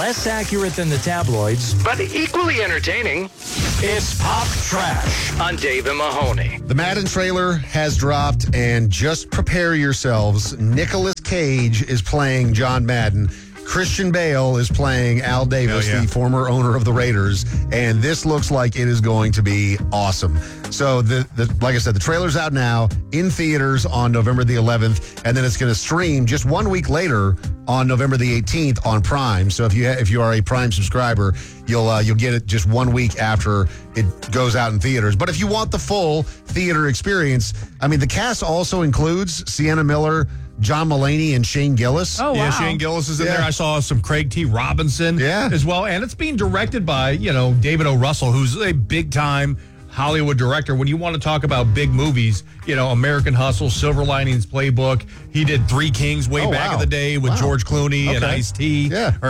less accurate than the tabloids, but equally entertaining. It's Pop Trash on Dave and Mahoney. The Madden trailer has dropped, and just prepare yourselves. Nicolas Cage is playing John Madden. Christian Bale is playing Al Davis, the former owner of the Raiders, and this looks like it is going to be awesome. So, like I said, the trailer's out now in theaters on November the 11th, and then it's going to stream just 1 week later on November the 18th on Prime. So if you are a Prime subscriber, you'll get it just 1 week after it goes out in theaters. But if you want the full theater experience, I mean, the cast also includes Sienna Miller, John Mulaney, and Shane Gillis. Oh, wow. Yeah, Shane Gillis is in there. I saw some Craig T. Robinson as well. And it's being directed by, David O. Russell, who's a big-time Hollywood director. When you want to talk about big movies, American Hustle, Silver Linings Playbook. He did Three Kings way back in the day with George Clooney and Ice-T.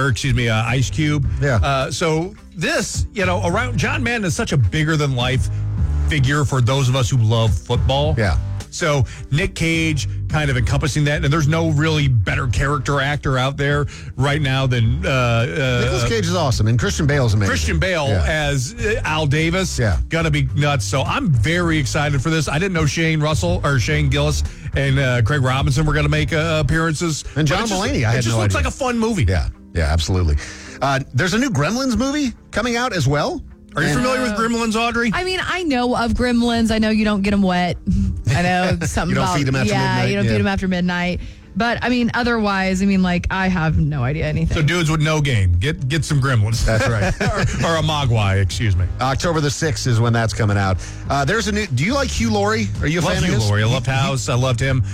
Ice Cube. Yeah. So this, around John Madden is such a bigger-than-life figure for those of us who love football. Yeah. So Nick Cage kind of encompassing that, and there's no really better character actor out there right now than Nicolas Cage is awesome, and Christian Bale's amazing. Christian Bale as Al Davis. Gonna be nuts. So I'm very excited for this. I didn't know Shane Gillis and Craig Robinson were gonna make appearances. And John Mulaney. It just looks like a fun movie. Yeah, absolutely. There's a new Gremlins movie coming out as well. Are you familiar with Gremlins, Audrey? I mean, I know of Gremlins. I know you don't get them wet. I know something you don't about feed them after midnight. You don't feed them after midnight. But I mean, otherwise, I have no idea anything. So dudes with no game, get some Gremlins. That's right. or a Mogwai, excuse me. October the 6th is when that's coming out. There's a new. Do you like Hugh Laurie? Are you a fan of his? Hugh Laurie. I loved House. I loved him.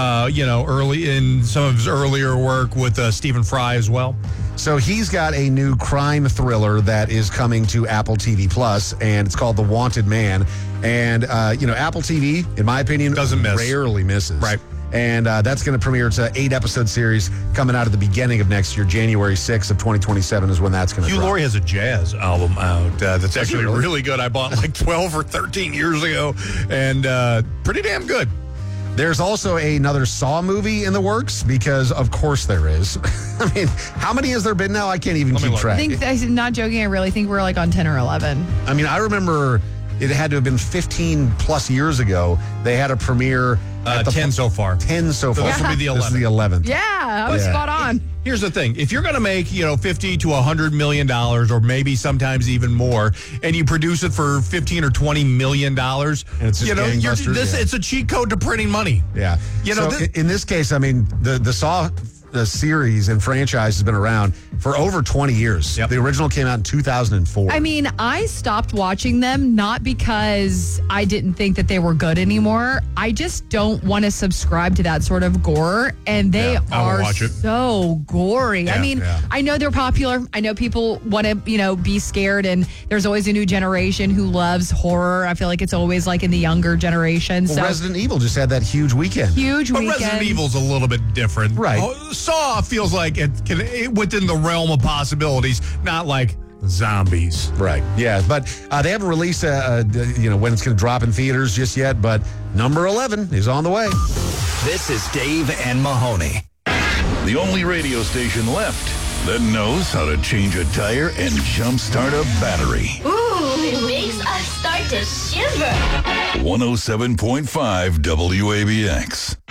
Early in some of his earlier work with Stephen Fry as well. So he's got a new crime thriller that is coming to Apple TV Plus, and it's called The Wanted Man. And Apple TV, in my opinion, doesn't miss. Rarely misses. Right. And that's going to premiere. It's an 8-episode series coming out at the beginning of next year. January 6th of 2027 is when that's going to drop. Hugh Laurie has a jazz album out that's actually really good. I bought like 12 or 13 years ago, and pretty damn good. There's also another Saw movie in the works, because of course there is. I mean, how many has there been now? I can't even keep track. I'm not joking. I really think we're like on 10 or 11. I mean, I remember it had to have been 15 plus years ago. They had a premiere. 10 so far. 10 so far. This will be the 11th. This is the 11th. Yeah, I was spot on. Here's the thing. If you're going to make, $50 to $100 million, or maybe sometimes even more, and you produce it for $15 or $20 million, and it's just gangbusters, it's a cheat code to printing money. Yeah. In this case, I mean, the Saw series and franchise has been around for over 20 years. Yep. The original came out in 2004. I mean, I stopped watching them not because I didn't think that they were good anymore. I just don't want to subscribe to that sort of gore, and they are so gory. Yeah, I mean, I know they're popular. I know people want to, be scared, and there's always a new generation who loves horror. I feel like it's always like in the younger generation. Well, Resident Evil just had that huge weekend. But Resident Evil's a little bit different. Right. Saw feels like it within the realm of possibilities, not like zombies. Right. Yeah, but they haven't released when it's going to drop in theaters just yet, but number 11 is on the way. This is Dave and Mahoney. The only radio station left that knows how to change a tire and jumpstart a battery. Ooh, it makes us start to shiver. 107.5 WABX.